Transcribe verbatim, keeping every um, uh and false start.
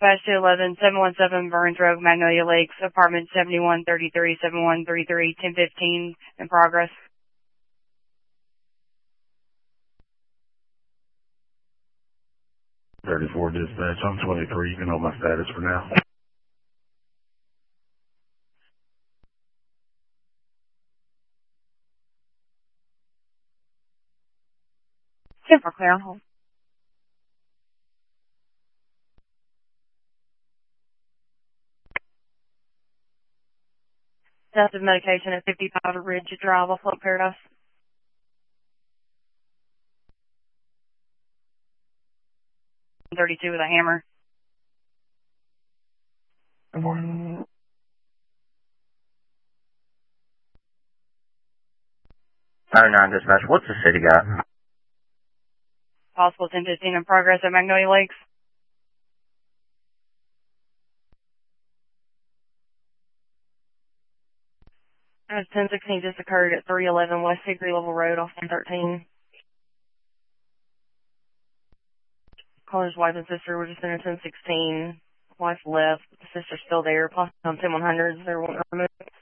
dispatch to eleven seven one seven Burns Road, Magnolia Lakes, apartment seventy-one thirty-three, seventy-one thirty-three, ten fifteen, in progress. thirty-four dispatch, I'm twenty-three, you can hold my status for now. ten for clear on hold. Death of medication at fifty-five Ridge Drive, off Float Paradise. thirty-two with a hammer. Mm-hmm. oh nine dispatch, what's the city got? Possible ten fifteen in progress at Magnolia Lakes. As ten sixteen just occurred at three eleven West Hickory Level Road off one thirteen. Caller's wife and sister were just in a ten sixteen. Wife left, but the sister's still there. Possibly on ten one hundreds. They're wanting to remove.